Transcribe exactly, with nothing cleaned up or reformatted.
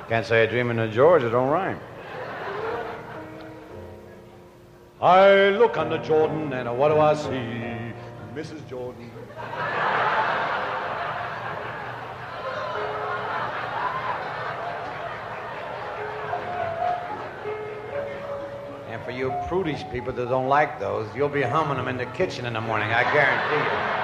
Can't say I dream in the George, it don't rhyme. I look on the Jordan, and what do I see? Missus Jordan. And for you prudish people that don't like those, you'll be humming them in the kitchen in the morning, I guarantee you.